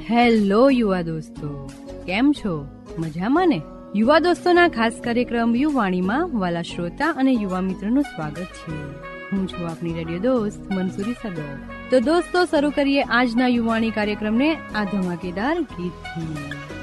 Hello યુવા દોસ્તો, કેમ છો? મજામાં ને? યુવા દોસ્તોના ખાસ કાર્યક્રમ યુવાણીમાં વાલા શ્રોતા અને યુવા મિત્રોનું સ્વાગત છે. હું છું આપની રેડિયો દોસ્ત મનસુરી સદર. તો દોસ્તો, શરૂ કરીએ આજના યુવાણી કાર્યક્રમને આ ધમાકેદાર ગીતથી.